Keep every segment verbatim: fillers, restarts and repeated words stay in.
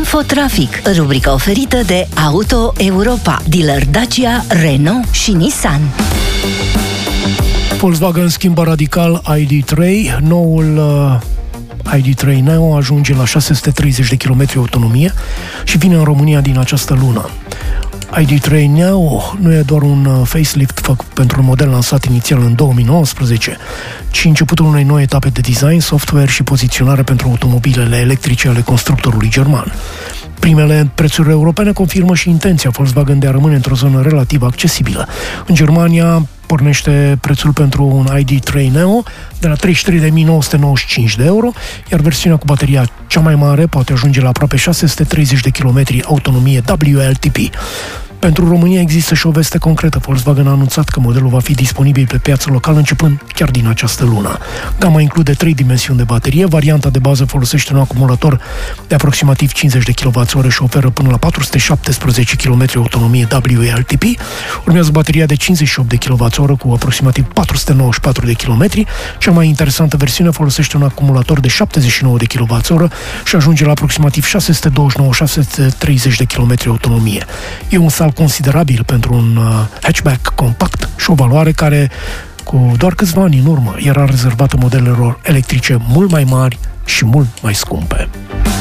Infotrafic, rubrica oferită de Auto Europa, dealer Dacia, Renault și Nissan. Volkswagen schimbă radical I D trei, noul uh, I D trei Neo ajunge la șase sute treizeci de kilometri autonomie și vine în România din această lună. I D trei Neo nu e doar un facelift făcut pentru un model lansat inițial în două mii nouăsprezece, ci începutul unei noi etape de design, software și poziționare pentru automobilele electrice ale constructorului german. Primele prețuri europene confirmă și intenția Volkswagen de a rămâne într-o zonă relativ accesibilă. În Germania pornește prețul pentru un I D trei Neo de la treizeci și trei de mii nouă sute nouăzeci și cinci de euro, iar versiunea cu bateria cea mai mare poate ajunge la aproape șase sute treizeci de kilometri autonomie W L T P. Pentru România există și o veste concretă. Volkswagen a anunțat că modelul va fi disponibil pe piața locală începând chiar din această lună. Gama include trei dimensiuni de baterie, varianta de bază folosește un acumulator de aproximativ cincizeci de kilowatt-ore și oferă până la patru sute șaptesprezece kilometri autonomie W L T P. Urmează bateria de cincizeci și opt de kilowatt-ore cu aproximativ patru sute nouăzeci și patru de kilometri. Cea mai interesantă versiune folosește un acumulator de șaptezeci și nouă de kilowatt-ore și ajunge la aproximativ șase sute douăzeci și nouă - șase sute treizeci de kilometri autonomie. E un salt considerabil pentru un uh, hatchback compact și o valoare care, cu doar câțiva ani în urmă, era rezervată modelelor electrice mult mai mari și mult mai scumpe.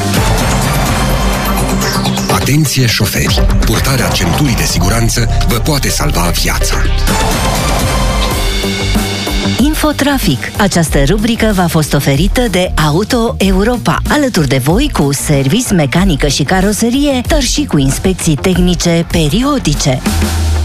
Atenție șoferi! Purtarea centurii de siguranță vă poate salva viața. Infotrafic. Această rubrică v-a fost oferită de Auto Europa, alături de voi cu service, mecanică și caroserie, dar și cu inspecții tehnice periodice.